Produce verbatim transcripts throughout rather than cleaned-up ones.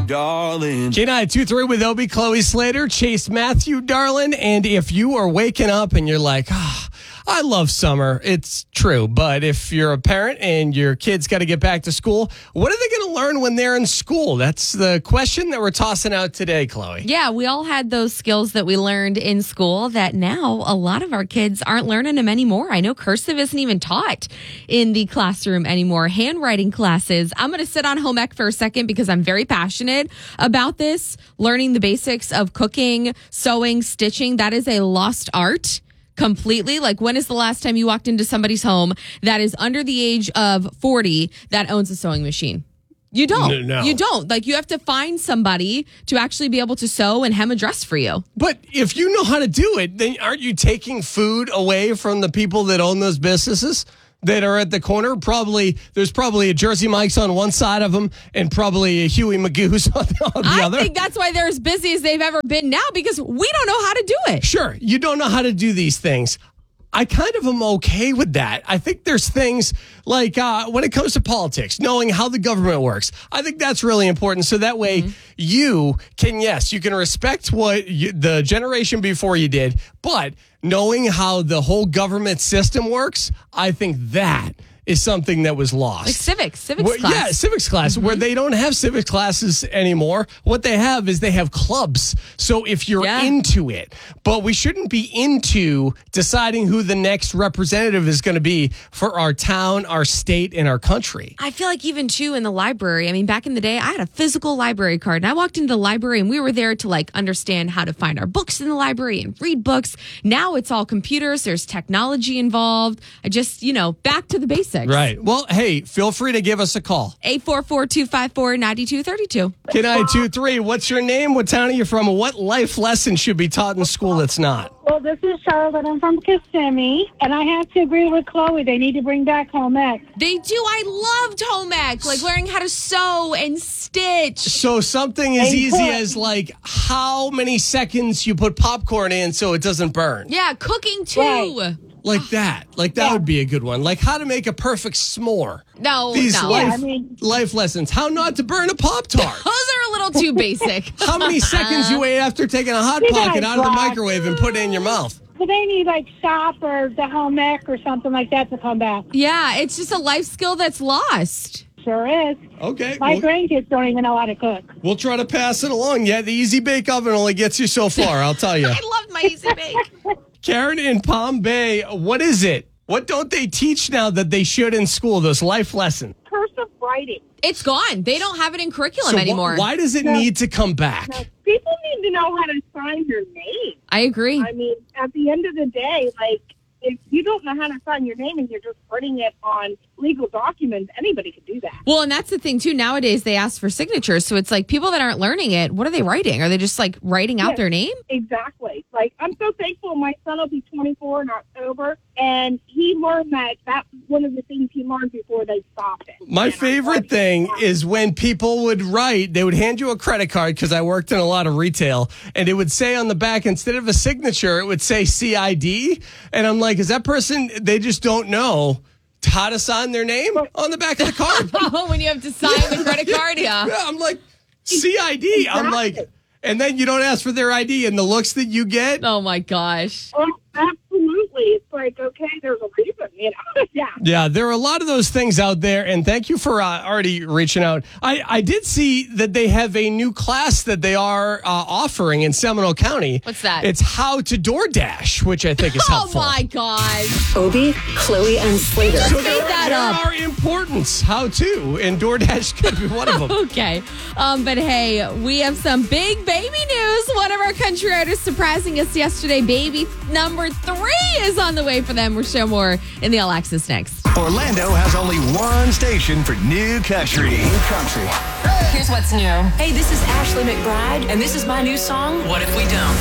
darling. K nine two three with Obie, Chloe Slater, Chase Matthew, darling. And if you are waking up and you're like, ah, I love summer, it's true. But if you're a parent and your kids got to get back to school, what are they going to learn when they're in school? That's the question that we're tossing out today, Chloe. Yeah, we all had those skills that we learned in school that now a lot of our kids aren't learning them anymore. I know cursive isn't even taught in the classroom anymore. Handwriting classes. I'm going to sit on home ec for a second because I'm very passionate about this. Learning the basics of cooking, sewing, stitching. That is a lost art. Completely. Like, when is the last time you walked into somebody's home that is under the age of forty that owns a sewing machine? You don't. No. You don't. Like, you have to find somebody to actually be able to sew and hem a dress for you. But if you know how to do it, then aren't you taking food away from the people that own those businesses that are at the corner? Probably, there's probably a Jersey Mike's on one side of them and probably a Huey Magoo's on the, on the I other. think that's why they're as busy as they've ever been now, because we don't know how to do it. Sure, you don't know how to do these things. I kind of am okay with that. I think there's things like uh, when it comes to politics, knowing how the government works. I think that's really important. So that way mm-hmm. you can, yes, you can respect what you, the generation before you did, but knowing how the whole government system works, I think that is something that was lost. Like civics, civics where, class. Yeah, civics class, mm-hmm. where they don't have civics classes anymore. What they have is they have clubs. So if you're yeah. into it, but we shouldn't be into deciding who the next representative is going to be for our town, our state, and our country. I feel like even too in the library, I mean, back in the day, I had a physical library card and I walked into the library and we were there to like understand how to find our books in the library and read books. Now it's all computers. There's technology involved. I just, you know, back to the basics. Right. Well, hey, feel free to give us a call. eight four four, two five four, nine two three two. K nine two three, what's your name? What town are you from? What life lesson should be taught in school that's not? Well, this is Charlotte. I'm from Kissimmee, and I have to agree with Chloe. They need to bring back home ec. They do. I loved home ec, like learning how to sew and stitch. So something as They easy could. as like how many seconds you put popcorn in so it doesn't burn. Yeah, cooking too. Right. Like that. Like that Yeah. would be a good one. Like how to make a perfect s'more. No, These no. life, Yeah, I mean- life lessons. How not to burn a Pop-Tart. Those are a little too basic. How many seconds you wait after taking a Hot You Pocket guys out of the rock. microwave and put it in your mouth? So they need like shop or the home ec or something like that to come back. Yeah, it's just a life skill that's lost. Sure is. Okay. My We'll, grandkids don't even know how to cook. we'll try to pass it along. Yeah, the Easy Bake Oven only gets you so far, I'll tell you. I loved my Easy Bake. Karen in Palm Bay, what is it? What don't they teach now that they should in school, those life lessons? Cursive writing. It's gone. They don't have it in curriculum So wh- anymore. why does it No. need to come back? Now, people need to know how to sign your name. I agree. I mean, at the end of the day, like, if you don't know how to sign your name and you're just putting it on legal documents, anybody could do that. Well, and that's the thing, too. Nowadays, they ask for signatures. So it's like people that aren't learning it, what are they writing? Are they just like writing out Yes. their name? Exactly. Like, I'm so thankful. My son will be twenty-four in October, and he learned that that's one of the things he learned before they stopped it. My And I'm favorite glad he thing learned. is when people would write, they would hand you a credit card because I worked in a lot of retail, and it would say on the back, instead of a signature, it would say C I D. And I'm like, is that person, they just don't know how to sign their name on the back of the card? Oh, when you have to sign the credit card, yeah. Yeah, I'm like, C I D. I'm like, and then you don't ask for their I D, and the looks that you get. Oh, my gosh. Oh, absolutely. It's like, okay, there's a reason, you know? Yeah. Yeah, there are a lot of those things out there, and thank you for uh, already reaching out. I, I did see that they have a new class that they are uh, offering in Seminole County. What's that? It's how to DoorDash, which I think is Oh, helpful. my gosh. Obie, Chloe, and Slater. So Made there, that there up. are importance, how to, and DoorDash could be one of them. Okay. Um, but hey, we have some big baby news. One of our country artists surprising us yesterday. Baby number three is on the way for them. We'll show more in the All Access next. Orlando has only one station for new country. New country. Here's what's new. Hey, this is Ashley McBride, and this is my new song, What If We Don't?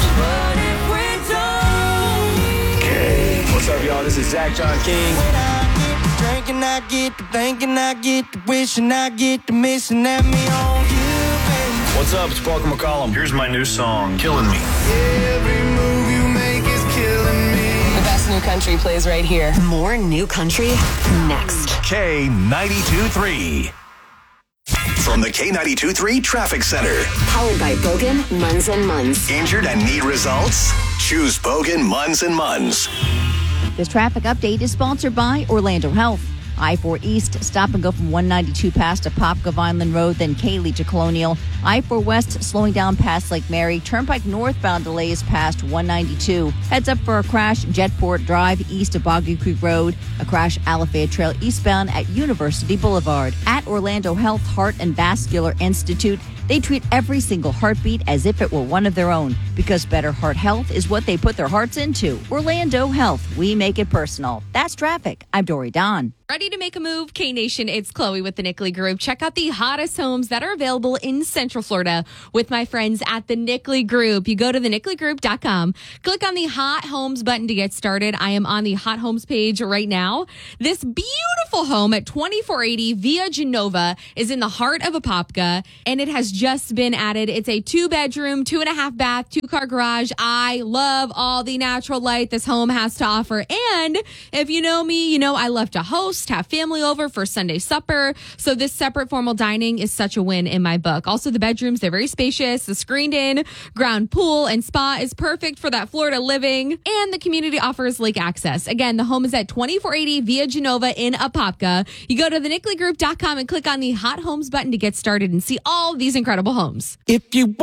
Okay. What's up, y'all? This is Zach John King. Drinking, I get to thinking, I get to wishing, I get to missing at me on you, baby. What's up? It's Parker McCollum. Here's my new song, Killing Me. Every move you make is killing me. The best new country plays right here. More new country next. K ninety-two point three. from the K ninety-two three Traffic Center. Powered by Bogan, Munz and Munz. Injured and need results? Choose Bogan, Munz and Munz. This traffic update is sponsored by Orlando Health. I four East, stop and go from one ninety-two past to Popka Vineland Road, then Cayley to Colonial. I four West, slowing down past Lake Mary. Turnpike northbound delays past one ninety-two. Heads up for a crash, Jetport Drive east of Boggy Creek Road. A crash, Alafaya Trail eastbound at University Boulevard. At Orlando Health Heart and Vascular Institute, they treat every single heartbeat as if it were one of their own, because better heart health is what they put their hearts into. Orlando Health, we make it personal. That's traffic. I'm Dory Don. Ready to make a move? K-Nation, it's Chloe with the Nickley Group. Check out the hottest homes that are available in Central Florida with my friends at the Nickley Group. You go to the nickley group dot com, click on the Hot Homes button to get started. I am on the Hot Homes page right now. This beautiful home at twenty-four eighty Via Genova is in the heart of Apopka, and it has just been added. It's a two-bedroom, two-and-a-half bath, two-car garage. I love all the natural light this home has to offer. And if you know me, you know I love to host, have family over for Sunday supper. So this separate formal dining is such a win in my book. Also, the bedrooms, they're very spacious. The screened-in ground pool and spa is perfect for that Florida living. And the community offers lake access. Again, the home is at twenty-four eighty Via Genova in Apopka. You go to the nickley group dot com and click on the Hot Homes button to get started and see all these incredible homes. If you